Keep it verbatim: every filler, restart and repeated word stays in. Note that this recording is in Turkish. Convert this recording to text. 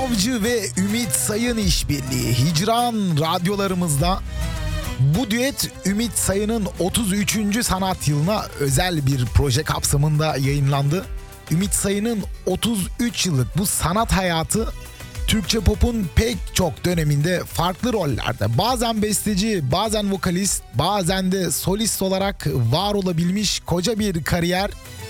Avcı ve Ümit Sayın işbirliği Hicran radyolarımızda. Bu düet Ümit Sayın'ın otuz üçüncü sanat yılına özel bir proje kapsamında yayınlandı. Ümit Sayın'ın otuz üç yıllık bu sanat hayatı Türkçe pop'un pek çok döneminde farklı rollerde, bazen besteci, bazen vokalist, bazen de solist olarak var olabilmiş koca bir kariyer.